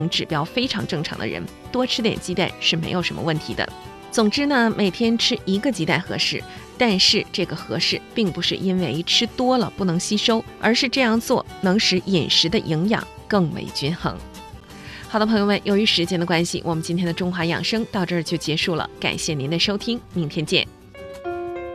指标非常正常的人，多吃点鸡蛋是没有什么问题的。总之呢，每天吃1个鸡蛋合适，但是这个合适并不是因为吃多了不能吸收，而是这样做能使饮食的营养更为均衡。好的，朋友们，由于时间的关系，我们今天的中华养生到这儿就结束了，感谢您的收听，明天见。